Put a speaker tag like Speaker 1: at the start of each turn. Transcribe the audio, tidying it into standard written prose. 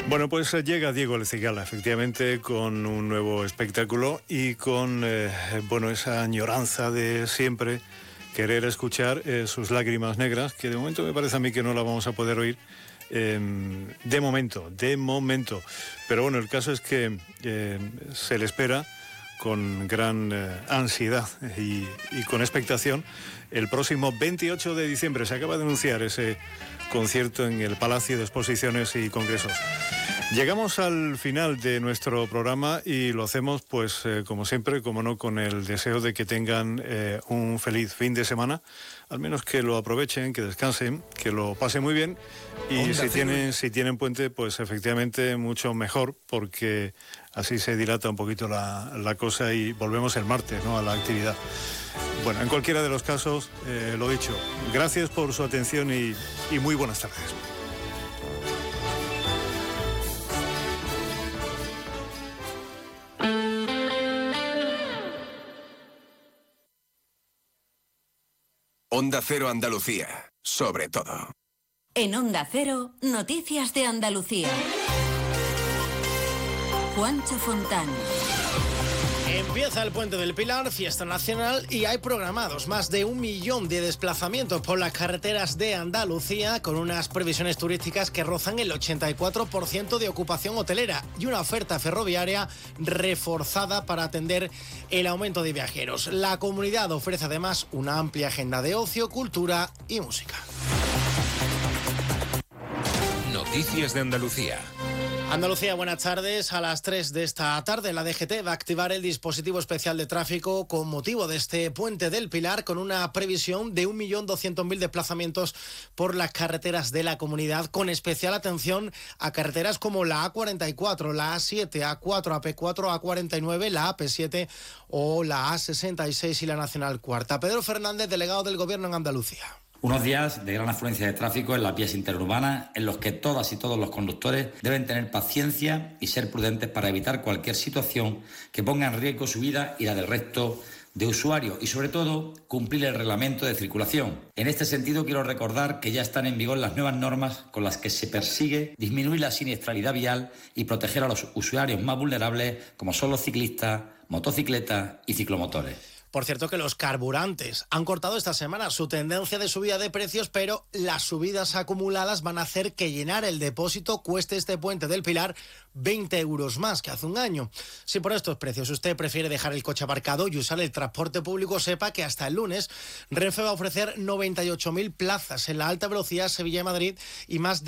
Speaker 1: Bueno, pues llega Diego El Cigala, efectivamente, con un nuevo espectáculo y con, esa añoranza de siempre querer escuchar sus lágrimas negras, que de momento me parece a mí que no la vamos a poder oír, de momento. Pero bueno, el caso es que se le espera con gran ansiedad y con expectación el próximo 28 de diciembre. Se acaba de anunciar ese concierto en el Palacio de Exposiciones y Congresos. Llegamos al final de nuestro programa y lo hacemos, pues, como siempre, como no, con el deseo de que tengan un feliz fin de semana, al menos que lo aprovechen, que descansen, que lo pasen muy bien y si tienen puente, pues efectivamente mucho mejor, porque así se dilata un poquito la cosa y volvemos el martes, ¿no?, a la actividad. Bueno, en cualquiera de los casos, lo dicho, gracias por su atención y muy buenas tardes.
Speaker 2: Onda Cero Andalucía, sobre todo.
Speaker 3: En Onda Cero, noticias de Andalucía. Juancho Fontán.
Speaker 4: Empieza el Puente del Pilar, fiesta nacional, y hay programados más de 1 millón de desplazamientos por las carreteras de Andalucía, con unas previsiones turísticas que rozan el 84% de ocupación hotelera y una oferta ferroviaria reforzada para atender el aumento de viajeros. La comunidad ofrece además una amplia agenda de ocio, cultura y música.
Speaker 5: Noticias de Andalucía.
Speaker 4: Andalucía, buenas tardes. A las 3 de esta tarde la DGT va a activar el dispositivo especial de tráfico con motivo de este Puente del Pilar, con una previsión de 1.200.000 desplazamientos por las carreteras de la comunidad, con especial atención a carreteras como la A44, la A7, A4, AP4, A49, la AP7 o la A66 y la Nacional Cuarta. Pedro Fernández, delegado del Gobierno en Andalucía.
Speaker 6: Unos días de gran afluencia de tráfico en las vías interurbanas, en los que todas y todos los conductores deben tener paciencia y ser prudentes para evitar cualquier situación que ponga en riesgo su vida y la del resto de usuarios y, sobre todo, cumplir el reglamento de circulación. En este sentido, quiero recordar que ya están en vigor las nuevas normas con las que se persigue disminuir la siniestralidad vial y proteger a los usuarios más vulnerables, como son los ciclistas, motocicletas y ciclomotores.
Speaker 4: Por cierto, que los carburantes han cortado esta semana su tendencia de subida de precios, pero las subidas acumuladas van a hacer que llenar el depósito cueste este Puente del Pilar 20 euros más que hace un año. Si por estos precios usted prefiere dejar el coche aparcado y usar el transporte público, sepa que hasta el lunes Renfe va a ofrecer 98.000 plazas en la alta velocidad Sevilla-Madrid y más de